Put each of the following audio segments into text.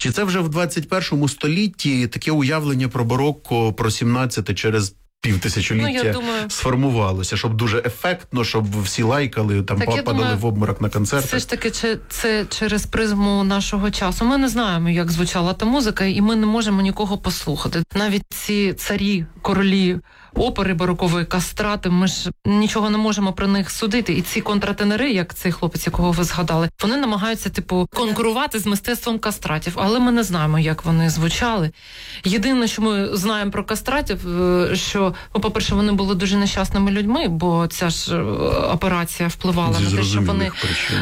Чи це вже в 21 столітті таке уявлення про барокко, про 17-те через півтисячоліття сформувалося, щоб дуже ефектно, щоб всі лайкали, там падали в обморок на концертах? Все ж таки, це через призму нашого часу. Ми не знаємо, як звучала та музика, і ми не можемо нікого послухати. Навіть ці царі, королі опери барокової, кастрати, ми ж нічого не можемо про них судити. І ці контратенери, як цей хлопець, якого ви згадали, вони намагаються, конкурувати з мистецтвом кастратів. Але ми не знаємо, як вони звучали. Єдине, що ми знаємо про кастратів, що, по-перше, вони були дуже нещасними людьми, бо ця ж операція впливала на те, що вони,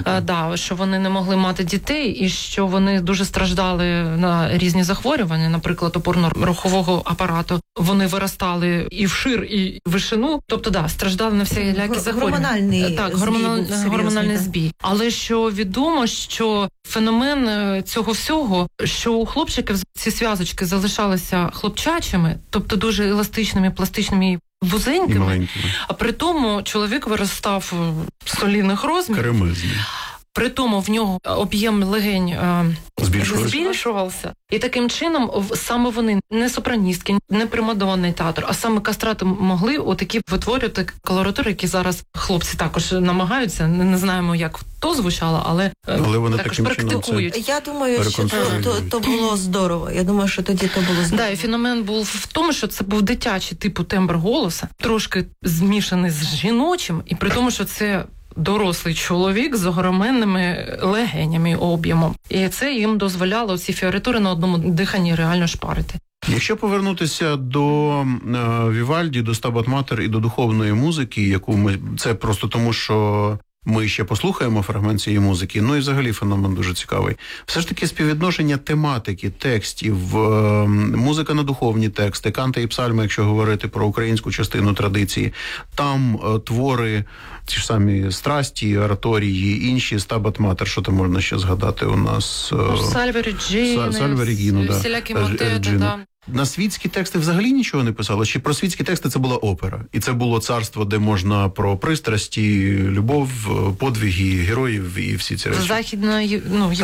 що вони не могли мати дітей, і що вони дуже страждали на різні захворювання, наприклад, опорно-рухового апарату. Вони виростали і вшир, і в вишину. Тобто, страждали на всілякі захворювання. Гормональний збій. Але що відомо, що феномен цього всього, що у хлопчиків ці зв'язочки залишалися хлопчачими, тобто дуже еластичними, пластичними і вузенькими, а при тому чоловік виростав солідних розмірів. Керамизм. При тому в нього об'єм легень збільшувався. І таким чином саме вони, не сопраністки, не примадонний театр, а саме кастрати могли отакі витворювати колоратури, які зараз хлопці також намагаються. Не знаємо, як то звучало, але вони також практикують. Я думаю, що то було здорово. Я думаю, що тоді то було здорово. І феномен був в тому, що це був дитячий типу тембр голоса, трошки змішаний з жіночим, і при тому, що це дорослий чоловік з огроменними легенями, об'ємом. І це їм дозволяло ці фіоритури на одному диханні реально шпарити. Якщо повернутися до Вівальді, до Стабат Матер і до духовної музики, яку ми... Це просто тому, що ми ще послухаємо фрагмент цієї музики, і взагалі феномен дуже цікавий. Все ж таки співвідношення тематики, текстів, музика на духовні тексти, канти і псальми, якщо говорити про українську частину традиції, там твори, ті ж самі страсті, ораторії, інші, Стабат Матер, що там можна ще згадати у нас? Сальве Регіно, всілякі мотети, На світські тексти взагалі нічого не писало? Чи про світські тексти це була опера? І це було царство, де можна про пристрасті, любов, подвиги, героїв і всі ці речі? Західної,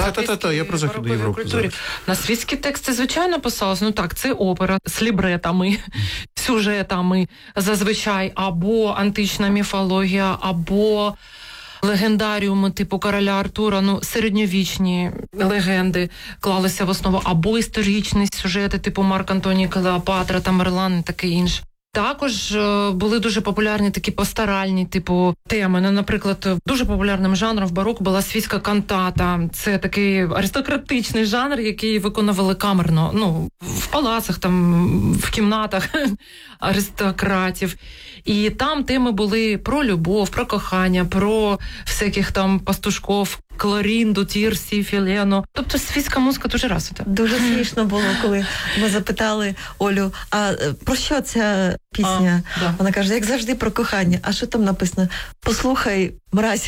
я про Західну Європу. На світські тексти, звичайно, писалось. Це опера з лібретами, сюжетами, зазвичай, або антична міфологія, або легендаріуми типу короля Артура, середньовічні легенди клалися в основу, або історичні сюжети типу Марк Антоній Клеопатра, Тамерлан і таке інше. Також були дуже популярні такі пасторальні типу теми. Наприклад, дуже популярним жанром в бароко була світська кантата. Це такий аристократичний жанр, який виконували камерно, в палацах, в кімнатах аристократів. І там теми були про любов, про кохання, про всяких там пастушков, Клорінду, Тірсі, Філену. Тобто світська музика дуже развита. Дуже смішно було, коли ми запитали Олю, а про що ця пісня? Вона каже, як завжди, про кохання. А що там написано? Послухай, мразь.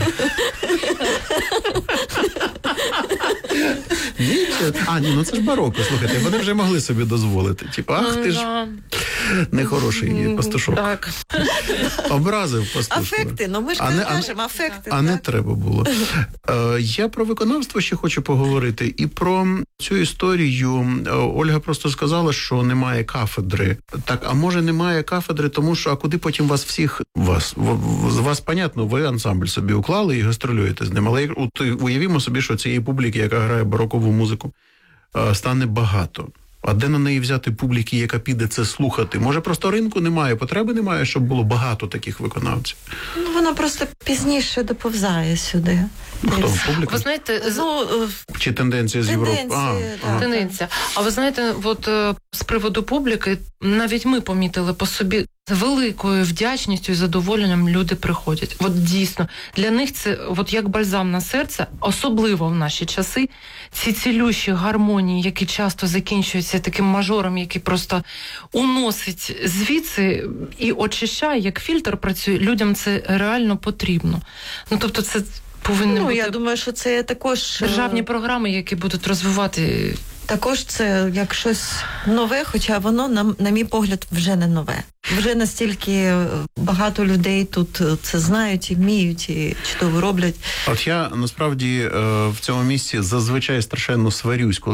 Це ж бароко, слухайте, вони вже могли собі дозволити. Ти ж нехороший пастушок. Так. Образив пастушку. Афекти, ми ж кажемо, афекти. А не треба було. Я про виконавство ще хочу поговорити. І про цю історію Ольга просто сказала, що немає кафедри. Так, а може немає кафедри, тому що, а куди потім вас всіх, вас, понятно, ви ансамбль собі уклали і гастролюєте з ним, але уявімо собі, що цієї публіки, яка грає барокову музику, стане багато. А де на неї взяти публіки, яка піде це слухати? Може, просто ринку немає, потреби немає, щоб було багато таких виконавців? Вона просто пізніше доповзає сюди. Хто? Публіка? Ви знаєте, чи тенденція з Європи? Тенденція. А ви знаєте, з приводу публіки, навіть ми помітили по собі, з великою вдячністю і задоволенням люди приходять. Дійсно, для них це як бальзам на серце, особливо в наші часи, ці цілющі гармонії, які часто закінчуються таким мажором, який просто уносить звідси і очищає, як фільтр працює, людям це реально потрібно. Тобто це повинні бути... Я думаю, що це також... державні програми, які будуть розвивати... Також це як щось нове, хоча воно, на мій погляд, вже не нове. Вже настільки багато людей тут це знають і вміють, і чудово роблять. От я, насправді, в цьому місці зазвичай страшенно сварюсь, коли